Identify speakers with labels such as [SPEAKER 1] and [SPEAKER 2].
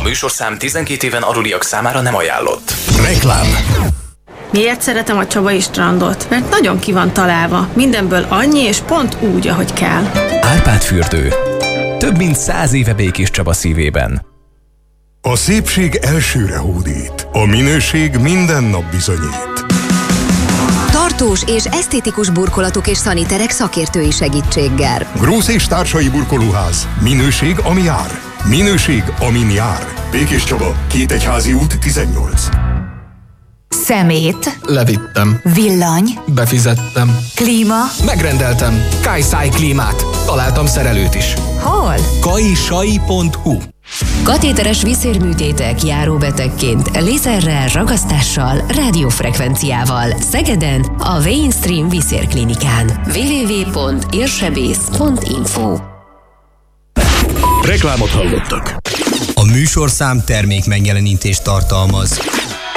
[SPEAKER 1] műsorszám 12 éven aluliak számára nem ajánlott.
[SPEAKER 2] Reklám.
[SPEAKER 3] Miért szeretem a Csabai strandot? Mert nagyon ki van találva. Mindenből annyi és pont úgy, ahogy kell.
[SPEAKER 2] Árpád fürdő. Több mint 100 éve Békés Csaba szívében.
[SPEAKER 4] A szépség elsőre hódít. A minőség minden nap bizonyít.
[SPEAKER 5] Tartós és esztétikus burkolatok és szaniterek szakértői segítséggel.
[SPEAKER 4] Grósz és társai burkolóház. Minőség, ami jár. Minőség, amin jár. Békés Csaba, Kétegyházi út 18.
[SPEAKER 6] Szemét.
[SPEAKER 7] Levittem.
[SPEAKER 6] Villany.
[SPEAKER 7] Befizettem.
[SPEAKER 6] Klíma.
[SPEAKER 7] Megrendeltem. Kajszáj klímát. Találtam szerelőt is.
[SPEAKER 6] Hol?
[SPEAKER 7] kajsai.hu.
[SPEAKER 8] Katéteres vízérműtétek járóbetegként, lézerrel, ragasztással, rádiófrekvenciával. Szegeden a Mainstream Vízérklinikán. www.érsebész.info.
[SPEAKER 2] Reklámot hallottak.
[SPEAKER 9] A műsorszám termék megjelenítést tartalmaz.